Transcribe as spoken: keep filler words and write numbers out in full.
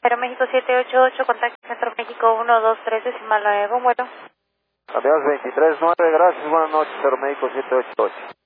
Aeroméxico siete ocho ocho, contacto Centro México uno dos tres decimal nueve, bueno. Cambiamos veintitrés nueve, gracias, buenas noches, Aeroméxico siete ocho ocho.